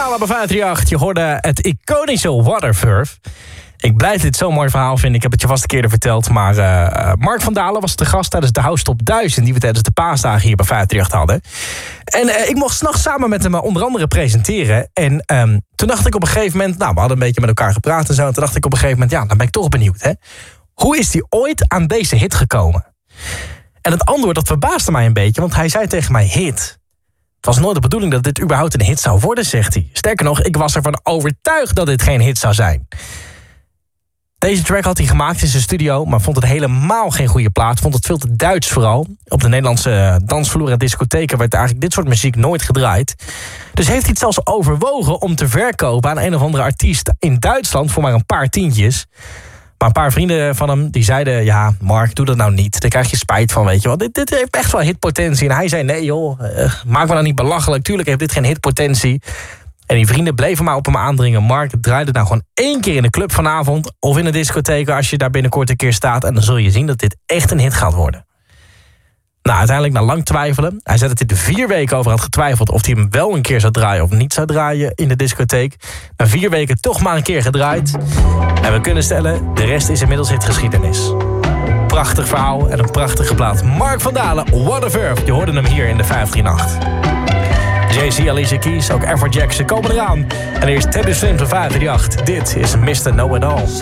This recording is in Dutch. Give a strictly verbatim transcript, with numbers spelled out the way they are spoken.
Dalen bij vijf drie acht. Je hoorde het iconische Waterverf. Ik blijf dit zo'n mooi verhaal vinden. Ik heb het je vast een keer verteld. Maar uh, Mark van Dalen was de gast tijdens de House Top duizend... die we tijdens de paasdagen hier bij vijf drie acht hadden. En uh, ik mocht 's nachts samen met hem uh, onder andere presenteren. En um, toen dacht ik op een gegeven moment... nou, we hadden een beetje met elkaar gepraat en zo. En toen dacht ik op een gegeven moment... ja, dan ben ik toch benieuwd, hè. Hoe is hij ooit aan deze hit gekomen? En het antwoord, dat verbaasde mij een beetje... want hij zei tegen mij hit... Het was nooit de bedoeling dat dit überhaupt een hit zou worden, zegt hij. Sterker nog, ik was ervan overtuigd dat dit geen hit zou zijn. Deze track had hij gemaakt in zijn studio... maar vond het helemaal geen goede plaat. Vond het veel te Duits vooral. Op de Nederlandse dansvloer en discotheken... werd eigenlijk dit soort muziek nooit gedraaid. Dus heeft hij het zelfs overwogen om te verkopen... aan een of andere artiest in Duitsland... voor maar een paar tientjes... Maar een paar vrienden van hem die zeiden... ja, Mark, doe dat nou niet. Daar krijg je spijt van, weet je wel. Dit, dit heeft echt wel hitpotentie. En hij zei, nee joh, uh, maak me nou niet belachelijk. Tuurlijk heeft dit geen hitpotentie. En die vrienden bleven maar op hem aandringen. Mark, draai het nou gewoon één keer in de club vanavond... of in een discotheek als je daar binnenkort een keer staat... en dan zul je zien dat dit echt een hit gaat worden. Nou, uiteindelijk na lang twijfelen... hij zei dat hij er vier weken over had getwijfeld... of hij hem wel een keer zou draaien of niet zou draaien in de discotheek. Na vier weken toch maar een keer gedraaid. En we kunnen stellen, de rest is inmiddels hitgeschiedenis. Prachtig verhaal en een prachtige plaat. Mark van Dalen, Waterverf. Je hoorde hem hier in de vijf drie acht. Jay-Z, Alicia Keys, ook Afrojack, ze komen eraan. En eerst Teddy Swims van vijf drie acht. Dit is mister Know It All.